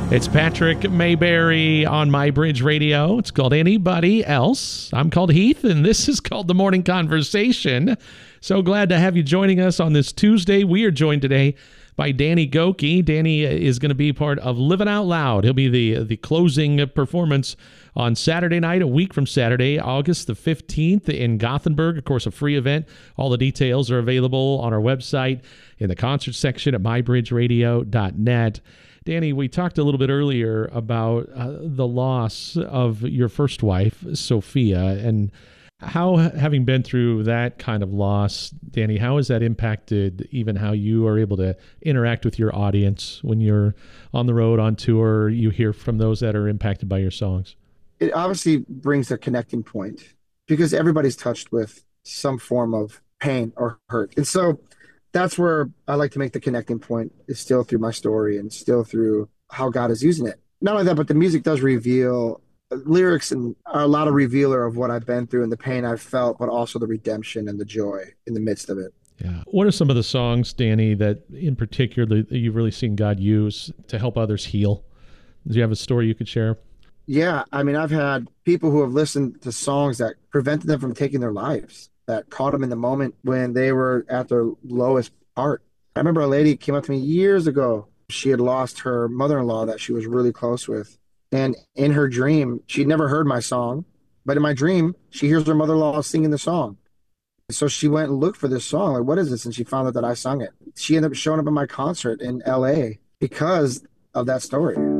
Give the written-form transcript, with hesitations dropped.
It's Patrick Mayberry on My Bridge Radio. It's called Anybody Else. I'm called Heath, and this is called The Morning Conversation. So glad to have you joining us on this Tuesday. We are joined today by Danny Gokey. Danny is going to be part of Living Out Loud. He'll be the closing performance on Saturday night, a week from Saturday, August the 15th in Gothenburg. Of course, a free event. All the details are available on our website in the concert section at mybridgeradio.net. Danny, we talked a little bit earlier about the loss of your first wife, Sophia, and how, having been through that kind of loss, Danny, how has that impacted even how you are able to interact with your audience when you're on the road, on tour, you hear from those that are impacted by your songs? It obviously brings a connecting point because everybody's touched with some form of pain or hurt. And so that's where I like to make the connecting point is still through my story and still through how God is using it. Not only that, but the music does reveal lyrics and are a lot of revealer of what I've been through and the pain I've felt, but also the redemption and the joy in the midst of it. Yeah. What are some of the songs, Danny, that in particular that you've really seen God use to help others heal? Do you have a story you could share? Yeah, I mean, I've had people who have listened to songs that prevented them from taking their lives, that caught them in the moment when they were at their lowest part. I remember a lady came up to me years ago. She had lost her mother-in-law that she was really close with. And in her dream, she'd never heard my song, but in my dream, she hears her mother-in-law singing the song. So she went and looked for this song, like, what is this? And she found out that I sung it. She ended up showing up at my concert in LA because of that story.